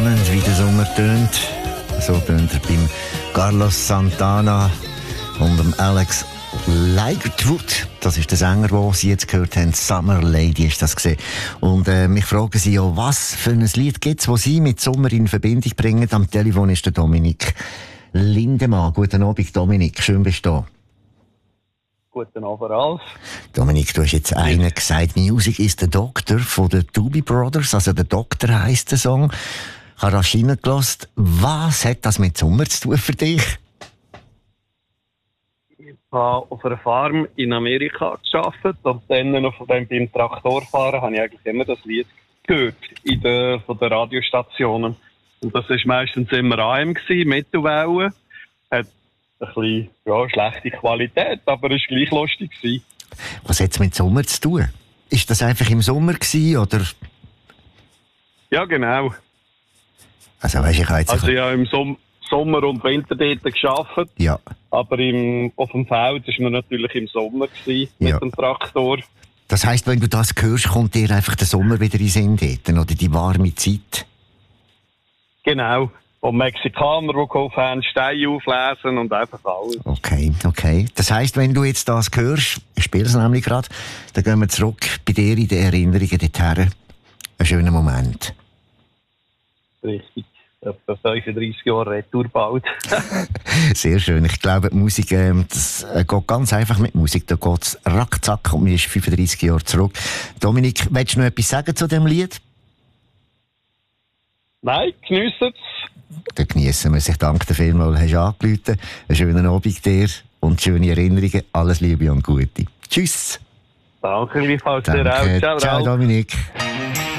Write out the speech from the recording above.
spannend, wie der Sommer tönt. So tönt er beim Carlos Santana und dem Alex Ligertwood. Das ist der Sänger, den Sie jetzt gehört haben. Summer Lady ist das gesehen. Und mich fragen Sie ja, was für ein Lied gibt es, das Sie mit Sommer in Verbindung bringen? Am Telefon ist der Dominik Lindemann. Guten Abend, Dominik. Schön bist du da. Guten Abend, Ralf. Dominik, du hast jetzt einen gesagt, Music is the Doctor von den Doobie Brothers, also der Doktor heisst der Song. Ich habe rasch reingelassen. Was hat das mit Sommer zu tun für dich? Ich habe auf einer Farm in Amerika gearbeitet und dann noch beim Traktorfahren habe ich eigentlich immer das Lied gehört von den Radiostationen. Und das war meistens immer AM, Mittelwellen. Hat ein bisschen schlechte Qualität, aber es war gleich lustig. Was hat es mit Sommer zu tun? Ist das einfach im Sommer gewesen, oder? Ja, genau. Also, weißt, ich habe im Sommer und Winter dort gearbeitet. Ja. Aber auf dem Feld war man natürlich im Sommer mit dem Traktor. Das heisst, wenn du das hörst, kommt dir einfach der Sommer wieder in den Sinn dort, oder die warme Zeit? Genau. Und Mexikaner, die geholfen haben, Steine auflesen und einfach alles. Okay. Das heisst, wenn du jetzt das hörst, ich spiele es nämlich gerade, dann gehen wir zurück bei dir in den Erinnerungen dorthin. Ein schöner Moment. Richtig. Etwa 35 Jahre Retour bald. Sehr schön. Ich glaube, die Musik, das geht ganz einfach mit Musik. Da geht es rackzack und mir ist 35 Jahre zurück. Dominik, willst du noch etwas sagen zu dem Lied? Nein, geniessen es. Dann geniessen wir es. Ich danke dir vielmals, hast du angerufen. Einen schönen Abend dir und schöne Erinnerungen. Alles Liebe und Gute. Tschüss. Danke, gleichfalls dir auch. Ciao, Dominik.